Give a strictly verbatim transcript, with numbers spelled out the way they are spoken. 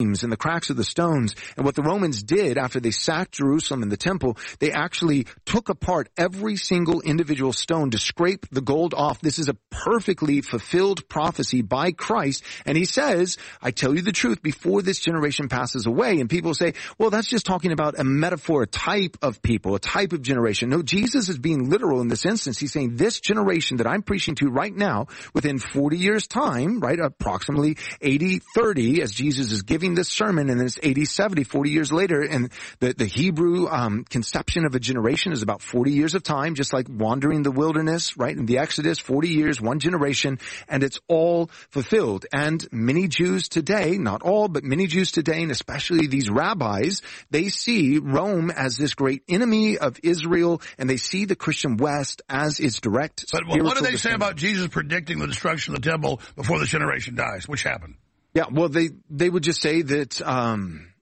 seams and the cracks of the stones. And what the Romans did after they sacked Jerusalem and the temple, they actually took apart every single individual stone to scrape the gold off. This is a perfectly fulfilled prophecy by Christ. And he says, I tell you the truth, before this generation passes away. And people say, well, that's just talking about a metaphor, a type of people, a type of generation. No, Jesus is being literal in this instance. He's saying this generation that I'm preaching to right now, within forty years time, right, approximately eighty thirty, as Jesus is giving this sermon, and then it's eighty seventy, forty years later. And the, the Hebrew um, conception of a generation is about forty years of time, just like wandering the wilderness, right, in the Exodus, forty years, one generation, and it's all fulfilled. And many Jews today, not all, but many Jews today, and especially these rabbis, they see Rome as this great enemy of Israel, and they see the Christian West as its direct But what do they say about Jesus predicting the destruction of the temple before the generation dies? Which happened? Yeah, well, they, they would just say that, um,